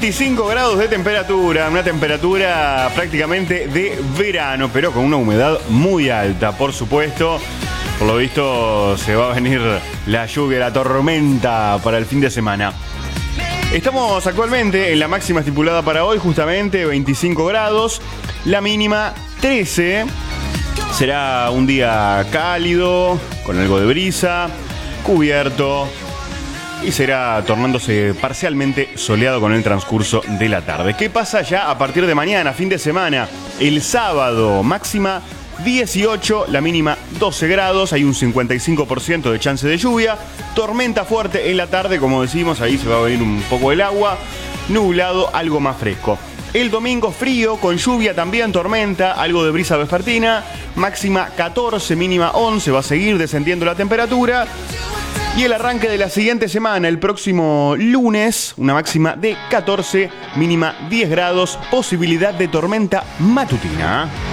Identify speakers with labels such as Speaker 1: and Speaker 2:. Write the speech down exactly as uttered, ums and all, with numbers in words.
Speaker 1: veinticinco grados de temperatura, una temperatura prácticamente de verano, pero con una humedad muy alta, por supuesto. Por lo visto se va a venir la lluvia, la tormenta para el fin de semana. Estamos actualmente en la máxima estipulada para hoy, justamente veinticinco grados, la mínima trece. Será un día cálido, con algo de brisa, cubierto, y será tornándose parcialmente soleado con el transcurso de la tarde. ¿Qué pasa ya a partir de mañana, fin de semana? El sábado, máxima dieciocho, la mínima doce grados, hay un cincuenta y cinco por ciento de chance de lluvia, tormenta fuerte en la tarde, como decimos, ahí se va a venir un poco el agua, nublado, algo más fresco. El domingo frío, con lluvia también, tormenta, algo de brisa vespertina, máxima catorce, mínima once, va a seguir descendiendo la temperatura. Y el arranque de la siguiente semana, el próximo lunes, una máxima de catorce, mínima diez grados, posibilidad de tormenta matutina.